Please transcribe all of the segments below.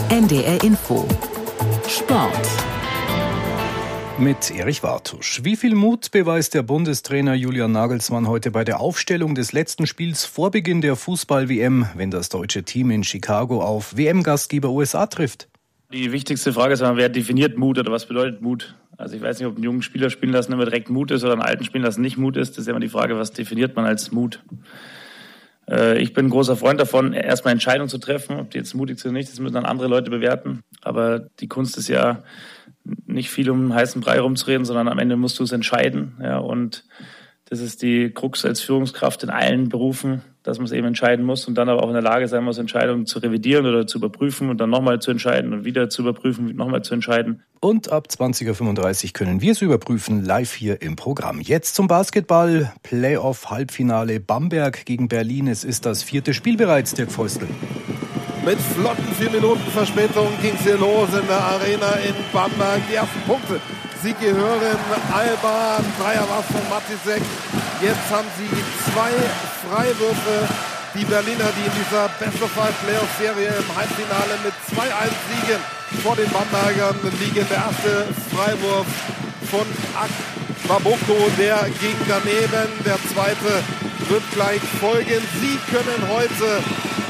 NDR Info Sport mit Erich Wartusch. Wie viel Mut beweist der Bundestrainer Julian Nagelsmann heute bei der Aufstellung des letzten Spiels vor Beginn der Fußball-WM, wenn das deutsche Team in Chicago auf WM-Gastgeber USA trifft? Die wichtigste Frage ist, wer definiert Mut oder was bedeutet Mut? Also ich weiß nicht, ob einen jungen Spieler spielen lassen immer direkt Mut ist oder einen alten spielen lassen nicht Mut ist. Das ist ja immer die Frage, was definiert man als Mut? Ich bin ein großer Freund davon, erstmal Entscheidungen zu treffen, ob die jetzt mutig sind oder nicht, das müssen dann andere Leute bewerten. Aber die Kunst ist ja nicht viel um einen heißen Brei rumzureden, sondern am Ende musst du es entscheiden. Ja, und das ist die Krux als Führungskraft in allen Berufen, dass man es eben entscheiden muss und dann aber auch in der Lage sein muss, Entscheidungen zu revidieren oder zu überprüfen und dann nochmal zu entscheiden und wieder zu überprüfen, nochmal zu entscheiden. Und ab 20.35 Uhr können wir es überprüfen, live hier im Programm. Jetzt zum Basketball, Playoff-Halbfinale Bamberg gegen Berlin. Es ist das 4. Spiel bereits, Dirk Feustel. Mit flotten 4 Minuten Verspätung ging es hier los in der Arena in Bamberg. Die ersten Punkte, sie gehören Alba, Dreier war von Matisek. Jetzt haben sie 2 Freiwürfe. Die Berliner, die in dieser Best-of-5-Playoff-Serie im Halbfinale mit 2-1 Siegen vor den Bambergern liegen. Der erste Freiwurf von Akbaboko, der ging daneben. Der zweite wird gleich folgen. Sie können heute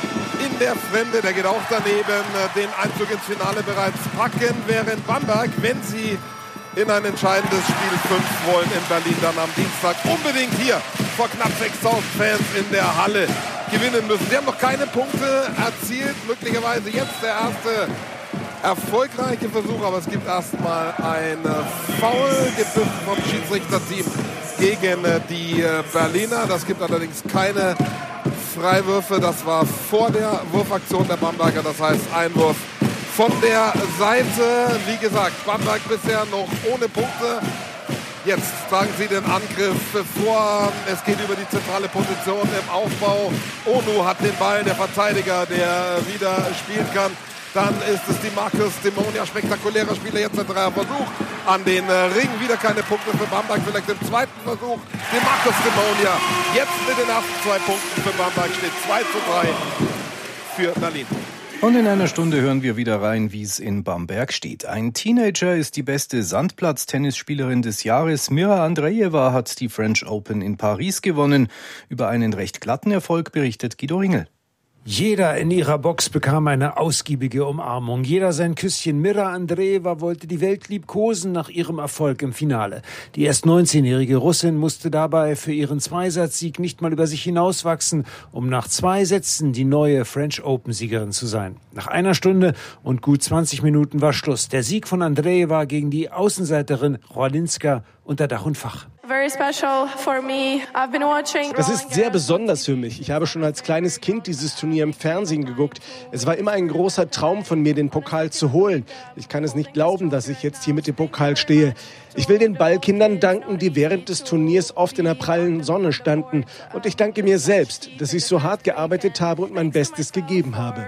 in der Fremde, der geht auch daneben, den Einzug ins Finale bereits packen, während Bamberg, wenn sie in ein entscheidendes Spiel 5 wollen in Berlin, dann am Dienstag unbedingt hier vor knapp 6.000 Fans in der Halle gewinnen müssen. Sie haben noch keine Punkte erzielt, möglicherweise jetzt der erste erfolgreiche Versuch, aber es gibt erstmal ein Foul gepfiffen vom Schiedsrichterteam gegen die Berliner. Das gibt allerdings keine Freiwürfe, das war vor der Wurfaktion der Bamberger, das heißt Einwurf von der Seite. Wie gesagt, Bamberg bisher noch ohne Punkte. Jetzt tragen sie den Angriff vor. Es geht über die zentrale Position im Aufbau. Onu hat den Ball, der Verteidiger, der wieder spielen kann. Dann ist es die Marcus Demonia, spektakulärer Spieler, jetzt ein Dreierversuch an den Ring. Wieder keine Punkte für Bamberg, vielleicht im zweiten Versuch. Die Marcus Demonia, jetzt mit den ersten 2 Punkten für Bamberg, steht 2:3 für Berlin. Und in einer Stunde hören wir wieder rein, wie es in Bamberg steht. Ein Teenager ist die beste Sandplatz-Tennisspielerin des Jahres. Mira Andreeva hat die French Open in Paris gewonnen. Über einen recht glatten Erfolg berichtet Guido Ringel. Jeder in ihrer Box bekam eine ausgiebige Umarmung. Jeder sein Küsschen. Mira Andreeva wollte die Welt liebkosen nach ihrem Erfolg im Finale. Die erst 19-jährige Russin musste dabei für ihren Zweisatzsieg nicht mal über sich hinauswachsen, um nach 2 Sätzen die neue French Open-Siegerin zu sein. Nach 1 Stunde und gut 20 Minuten war Schluss. Der Sieg von Andreeva gegen die Außenseiterin Chwalinska unter Dach und Fach. Das ist sehr besonders für mich. Ich habe schon als kleines Kind dieses Turnier im Fernsehen geguckt. Es war immer ein großer Traum von mir, den Pokal zu holen. Ich kann es nicht glauben, dass ich jetzt hier mit dem Pokal stehe. Ich will den Ballkindern danken, die während des Turniers oft in der prallen Sonne standen. Und ich danke mir selbst, dass ich so hart gearbeitet habe und mein Bestes gegeben habe.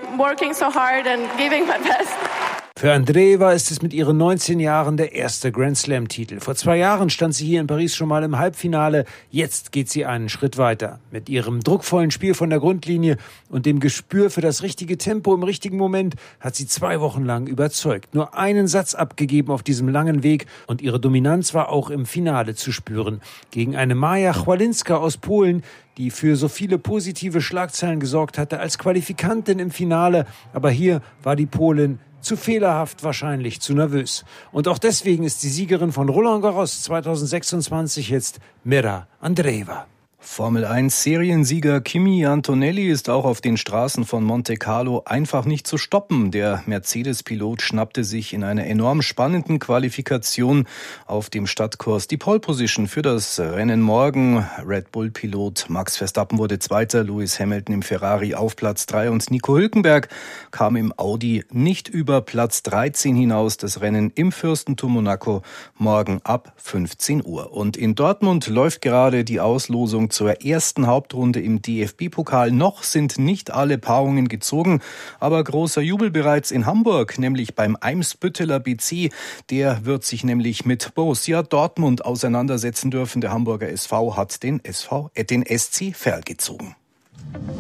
Für Andreeva ist es mit ihren 19 Jahren der erste Grand-Slam-Titel. Vor 2 Jahren stand sie hier in Paris schon mal im Halbfinale. Jetzt geht sie einen Schritt weiter. Mit ihrem druckvollen Spiel von der Grundlinie und dem Gespür für das richtige Tempo im richtigen Moment hat sie 2 Wochen lang überzeugt. Nur einen Satz abgegeben auf diesem langen Weg und ihre Dominanz war auch im Finale zu spüren. Gegen eine Maja Chwalinska aus Polen, die für so viele positive Schlagzeilen gesorgt hatte als Qualifikantin im Finale. Aber hier war die Polin zu fehlerhaft, wahrscheinlich zu nervös. Und auch deswegen ist die Siegerin von Roland Garros 2026 jetzt Mira Andreeva. Formel-1-Seriensieger Kimi Antonelli ist auch auf den Straßen von Monte Carlo einfach nicht zu stoppen. Der Mercedes-Pilot schnappte sich in einer enorm spannenden Qualifikation auf dem Stadtkurs die Pole-Position für das Rennen morgen. Red Bull-Pilot Max Verstappen wurde Zweiter, Lewis Hamilton im Ferrari auf Platz 3 und Nico Hülkenberg kam im Audi nicht über Platz 13 hinaus. Das Rennen im Fürstentum Monaco morgen ab 15 Uhr. Und in Dortmund läuft gerade die Auslosung zur ersten Hauptrunde im DFB-Pokal. Noch sind nicht alle Paarungen gezogen, aber großer Jubel bereits in Hamburg, nämlich beim Eimsbütteler BC. Der wird sich nämlich mit Borussia Dortmund auseinandersetzen dürfen. Der Hamburger SV hat den SC Verl gezogen.